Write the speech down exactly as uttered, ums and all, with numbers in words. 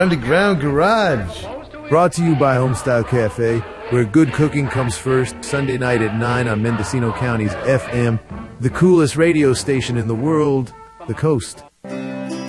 Underground Garage. Brought to you by Homestyle Cafe, where good cooking comes first. Sunday night at nine on Mendocino County's F M, the coolest radio station in the world, The Coast.